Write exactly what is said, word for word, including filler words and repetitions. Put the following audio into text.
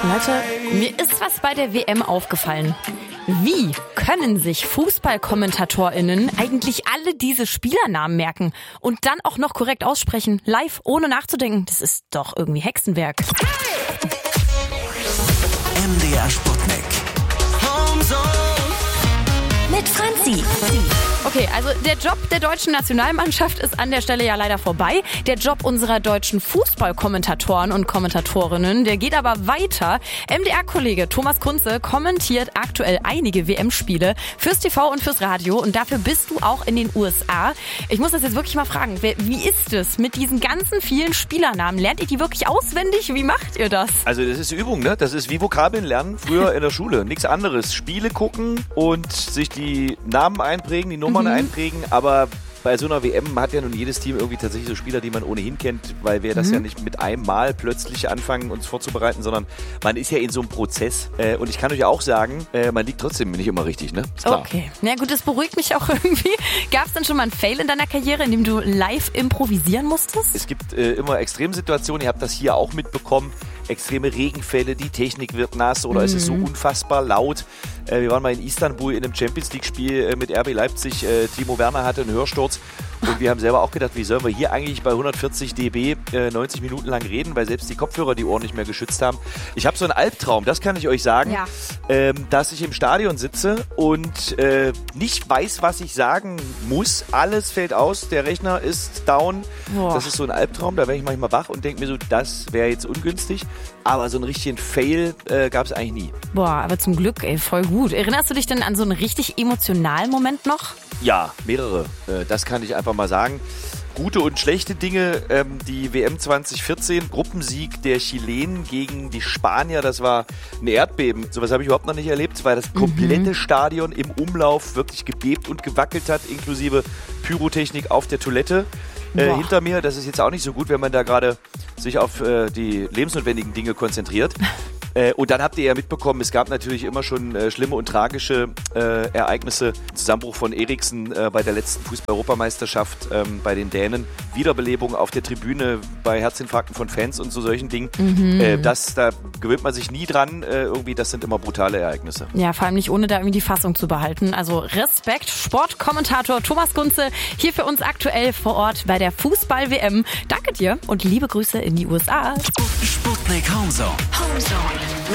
Leute, mir ist was bei der W M aufgefallen. Wie können sich FußballkommentatorInnen eigentlich alle diese Spielernamen merken und dann auch noch korrekt aussprechen, live, ohne nachzudenken? Das ist doch irgendwie Hexenwerk. M D R Sputnik. Mit Franzi. Okay, also der Job der deutschen Nationalmannschaft ist an der Stelle ja leider vorbei. Der Job unserer deutschen Fußballkommentatoren und Kommentatorinnen, der geht aber weiter. M D R-Kollege Thomas Kunze kommentiert aktuell einige W M-Spiele fürs T V und fürs Radio und dafür bist du auch in den U S A. Ich muss das jetzt wirklich mal fragen, wie ist es mit diesen ganzen vielen Spielernamen? Lernt ihr die wirklich auswendig? Wie macht ihr das? Also das ist Übung, ne? Das ist wie Vokabeln lernen, früher in der Schule. Nichts anderes. Spiele gucken und sich die Namen einprägen, die Nummern mhm. einprägen, aber bei so einer W M hat ja nun jedes Team irgendwie tatsächlich so Spieler, die man ohnehin kennt, weil wir das mhm. ja nicht mit einem Mal plötzlich anfangen, uns vorzubereiten, sondern man ist ja in so einem Prozess. Äh, und ich kann euch auch sagen, äh, man liegt trotzdem nicht immer richtig, ne? Ist klar. Okay. Na gut, das beruhigt mich auch irgendwie. Gab es denn schon mal einen Fail in deiner Karriere, in dem du live improvisieren musstest? Es gibt äh, immer Extremsituationen, ihr habt das hier auch mitbekommen. Extreme Regenfälle, die Technik wird nass oder mhm. es ist so unfassbar laut. Äh, wir waren mal in Istanbul in einem Champions-League-Spiel äh, mit R B Leipzig. Äh, Timo Werner hatte einen Hörsturz und wir haben selber auch gedacht, wie sollen wir hier eigentlich bei hundertvierzig Dezibel äh, neunzig Minuten lang reden, weil selbst die Kopfhörer die Ohren nicht mehr geschützt haben. Ich habe so einen Albtraum, das kann ich euch sagen, ja. ähm, dass ich im Stadion sitze und äh, nicht weiß, was ich sagen muss. Alles fällt aus, der Rechner ist down. Boah. Das ist so ein Albtraum, da werde ich manchmal wach und denke mir so, das wäre jetzt ungünstig. Aber so einen richtigen Fail äh, gab es eigentlich nie. Boah, aber zum Glück, ey, voll gut. Erinnerst du dich denn an so einen richtig emotionalen Moment noch? Ja, mehrere. Äh, das kann ich einfach mal sagen. Gute und schlechte Dinge. Ähm, die W M zwanzig vierzehn, Gruppensieg der Chilenen gegen die Spanier, das war ein Erdbeben. Sowas habe ich überhaupt noch nicht erlebt, weil das komplette mhm. Stadion im Umlauf wirklich gebebt und gewackelt hat, inklusive Pyrotechnik auf der Toilette. Äh, hinter mir, das ist jetzt auch nicht so gut, wenn man da gerade sich auf äh, die lebensnotwendigen Dinge konzentriert. Äh, und dann habt ihr ja mitbekommen, es gab natürlich immer schon äh, schlimme und tragische äh, Ereignisse. Zusammenbruch von Eriksen äh, bei der letzten Fußball-Europameisterschaft ähm, bei den Dänen. Wiederbelebung auf der Tribüne bei Herzinfarkten von Fans und so solchen Dingen. Mhm. Äh, das, da gewöhnt man sich nie dran. Äh, irgendwie, das sind immer brutale Ereignisse. Ja, vor allem nicht ohne da irgendwie die Fassung zu behalten. Also Respekt, Sportkommentator Thomas Kunze hier für uns aktuell vor Ort bei der Fußball-W M. Danke dir und liebe Grüße in die U S A. Sputnik Homezone. Homezone.